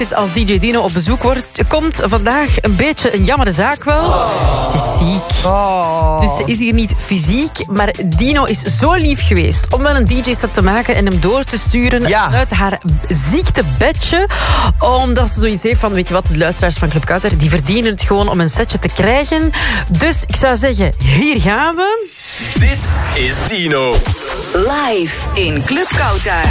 Als DJ Dino op bezoek komt vandaag een beetje een jammere zaak wel. Ze is ziek. Dus ze is hier niet fysiek. Maar Dino is zo lief geweest om wel een DJ-set te maken en hem door te sturen uit haar ziektebedje. Omdat ze zoiets heeft van, weet je wat, de luisteraars van Club Kouter, die verdienen het gewoon om een setje te krijgen. Dus ik zou zeggen, hier gaan we. Dit is Dino. Live in Club Kouter.